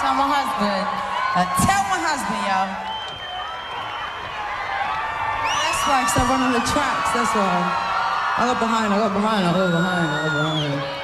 Tell my husband. Tell my husband, yo. That's why, 'cause I run on the tracks, that's why. I got behind.